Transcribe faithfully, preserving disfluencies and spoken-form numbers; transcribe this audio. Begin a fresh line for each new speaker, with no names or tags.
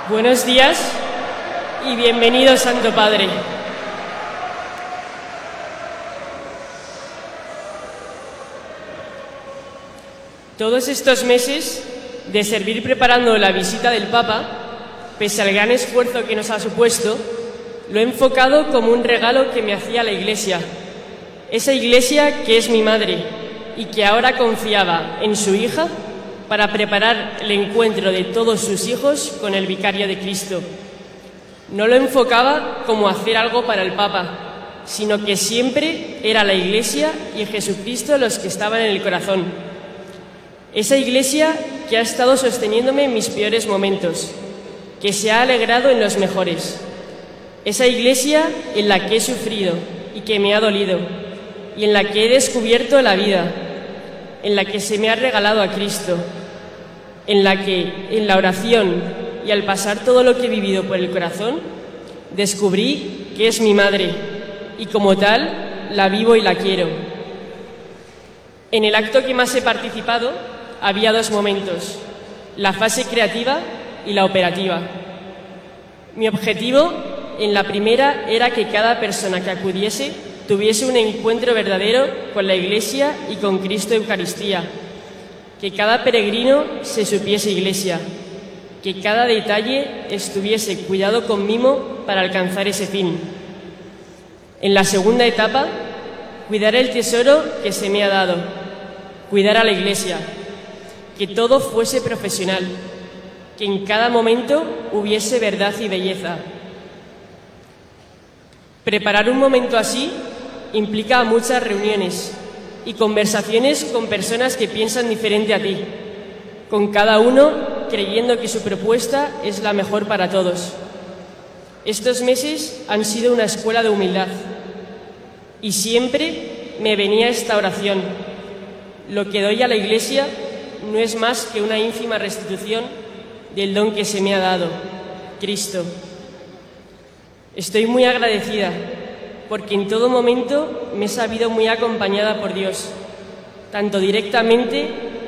Buenos días y bienvenido, Santo Padre. Todos estos meses de servir preparando la visita del Papa, pese al gran esfuerzo que nos ha supuesto, lo he enfocado como un regalo que me hacía la Iglesia. Esa Iglesia que es mi madre y que ahora confiaba en su hija para preparar el encuentro de todos sus hijos con el Vicario de Cristo. No lo enfocaba como hacer algo para el Papa, sino que siempre era la Iglesia y Jesucristo los que estaban en el corazón. Esa Iglesia que ha estado sosteniéndome en mis peores momentos, que se ha alegrado en los mejores. Esa Iglesia en la que he sufrido y que me ha dolido, y en la que he descubierto la vida, en la que se me ha regalado a Cristo, en la que, en la oración y al pasar todo lo que he vivido por el corazón, descubrí que es mi madre y como tal la vivo y la quiero. En el acto que más he participado había dos momentos, la fase creativa y la operativa. Mi objetivo en la primera era que cada persona que acudiese tuviese un encuentro verdadero con la Iglesia y con Cristo Eucaristía, que cada peregrino se supiese Iglesia, que cada detalle estuviese cuidado con mimo para alcanzar ese fin. En la segunda etapa, cuidar el tesoro que se me ha dado, cuidar a la Iglesia, que todo fuese profesional, que en cada momento hubiese verdad y belleza. Preparar un momento así implica muchas reuniones y conversaciones con personas que piensan diferente a ti, con cada uno creyendo que su propuesta es la mejor para todos. Estos meses han sido una escuela de humildad y siempre me venía esta oración: lo que doy a la Iglesia no es más que una ínfima restitución del don que se me ha dado, Cristo. Estoy muy agradecida porque en todo momento me he sabido muy acompañada por Dios, tanto directamente